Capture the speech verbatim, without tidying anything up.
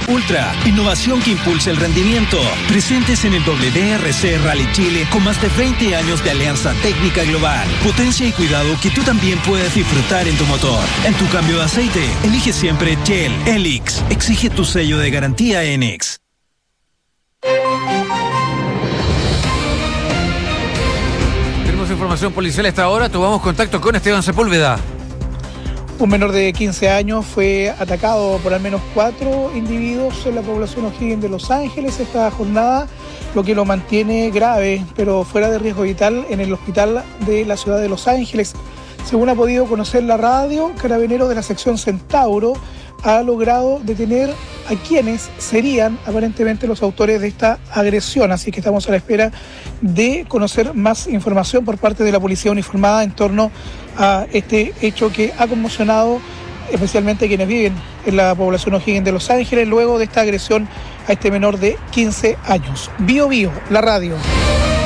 Ultra, innovación que impulsa el rendimiento. Presentes en el W R C Rally Chile con más de veinte años de alianza técnica global. Potencia y cuidado que tú también puedes disfrutar en tu motor. En tu cambio de aceite, elige siempre Shell Helix. Exige tu sello de garantía Enex. Tenemos información policial a esta hora. Tomamos contacto con Esteban Sepúlveda. Un menor de quince años fue atacado por al menos cuatro individuos en la población O'Higgins de Los Ángeles esta jornada, lo que lo mantiene grave, pero fuera de riesgo vital, en el hospital de la ciudad de Los Ángeles. Según ha podido conocer la radio, Carabineros de la sección Centauro ha logrado detener a quienes serían aparentemente los autores de esta agresión, así que estamos a la espera de conocer más información por parte de la policía uniformada en torno a este hecho que ha conmocionado especialmente a quienes viven en la población O'Higgins de Los Ángeles luego de esta agresión a este menor de quince años. Bio Bio, la radio.